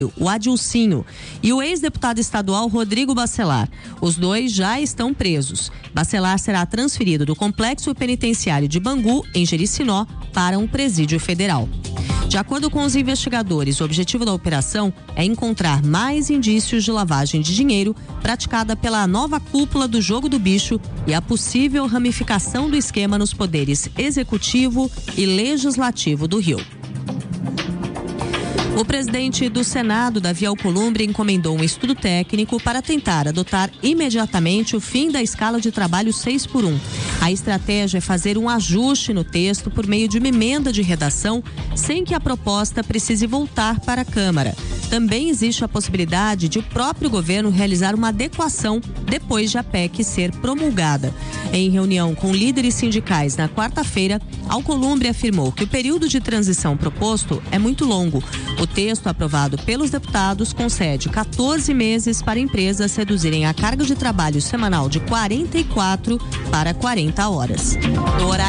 o Adilcinho, e o ex-deputado estadual Rodrigo Bacelar. Os dois já estão presos. Bacelar será transferido do complexo penitenciário de Bangu, em Jericinó, para um presídio federal. De acordo com os investigadores, o objetivo da operação é encontrar mais indícios de lavagem de dinheiro praticada pela nova cúpula do Jogo do Bicho e a possível ramificação do esquema nos poderes executivo e legislativo do Rio. O presidente do Senado, Davi Alcolumbre, encomendou um estudo técnico para tentar adotar imediatamente o fim da escala de trabalho 6x1. A estratégia é fazer um ajuste no texto por meio de uma emenda de redação, sem que a proposta precise voltar para a Câmara. Também existe a possibilidade de o próprio governo realizar uma adequação depois de a PEC ser promulgada. Em reunião com líderes sindicais na quarta-feira, Alcolumbre afirmou que o período de transição proposto é muito longo. O texto aprovado pelos deputados concede 14 meses para empresas reduzirem a carga de trabalho semanal de 44 para 40 horas. No horário